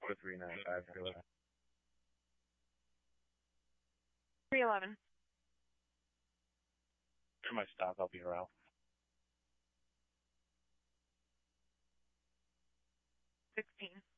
4395 311. 311. For my stop, I'll be around. 16.